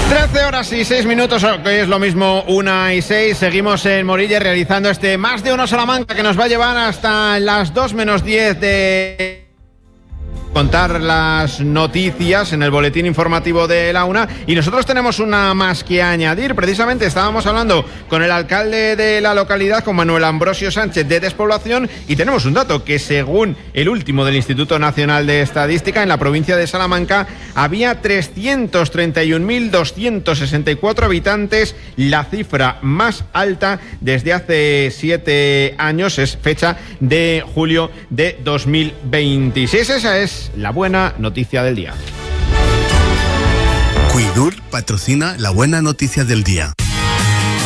13 horas y 6 minutos, que es lo mismo 1 y 6. Seguimos en Morilla realizando este Más de Uno Salamanca que nos va a llevar hasta las 2 menos 10 de contar las noticias en el boletín informativo de la una, y nosotros tenemos una más que añadir. Precisamente estábamos hablando con el alcalde de la localidad, con Manuel Ambrosio Sánchez de Despoblación, y tenemos un dato que según el último del Instituto Nacional de Estadística, en la provincia de Salamanca había 331.264 habitantes, la cifra más alta desde hace 7 años, es fecha de julio de 2026. Esa es la buena noticia del día. Cuidur patrocina la buena noticia del día.